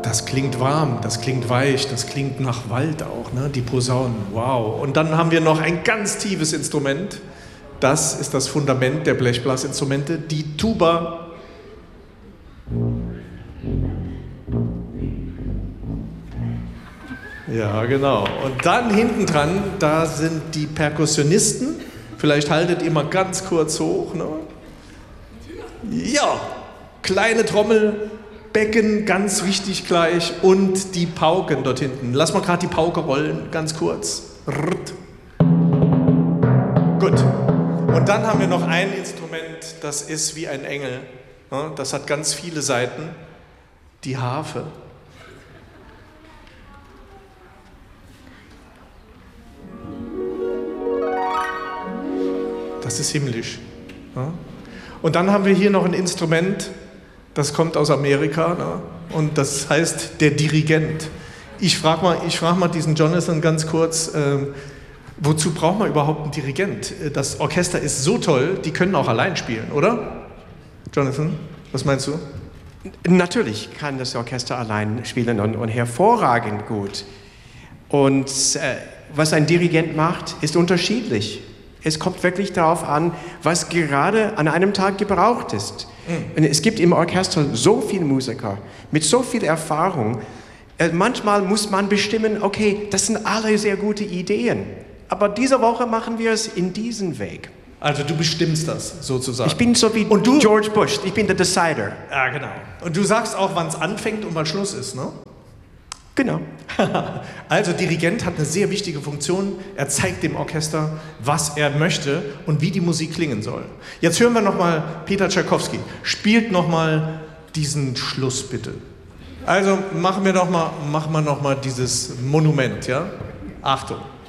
Das klingt warm, das klingt weich, das klingt nach Wald auch, ne? Die Posaunen, wow. Und dann haben wir noch ein ganz tiefes Instrument. Das ist das Fundament der Blechblasinstrumente, die Tuba. Ja, genau. Und dann hinten dran, da sind die Perkussionisten. Vielleicht haltet ihr mal ganz kurz hoch. Ne? Ja, kleine Trommel, Becken, ganz wichtig gleich und die Pauken dort hinten. Lass mal gerade die Pauke rollen, ganz kurz. Rrrt. Gut. Und dann haben wir noch ein Instrument, das ist wie ein Engel. Das hat ganz viele Saiten. Die Harfe. Das ist himmlisch. Und dann haben wir hier noch ein Instrument, das kommt aus Amerika, ne? Und das heißt der Dirigent. Ich frage mal diesen Jonathan ganz kurz, wozu braucht man überhaupt einen Dirigent? Das Orchester ist so toll, die können auch allein spielen, oder? Jonathan, was meinst du? Natürlich kann das Orchester allein spielen und hervorragend gut. Und was ein Dirigent macht, ist unterschiedlich. Es kommt wirklich darauf an, was gerade an einem Tag gebraucht ist. Und es gibt im Orchester so viele Musiker mit so viel Erfahrung. Manchmal muss man bestimmen, okay, das sind alle sehr gute Ideen. Aber diese Woche machen wir es in diesen Weg. Also du bestimmst das sozusagen. Ich bin so wie George Bush, ich bin der Decider. Ja, genau. Und du sagst auch, wann es anfängt und wann Schluss ist, ne? Genau. Also Dirigent hat eine sehr wichtige Funktion. Er zeigt dem Orchester, was er möchte und wie die Musik klingen soll. Jetzt hören wir nochmal Peter Tschaikowski. Spielt nochmal diesen Schluss, bitte. Also machen wir noch mal dieses Monument, ja? Achtung.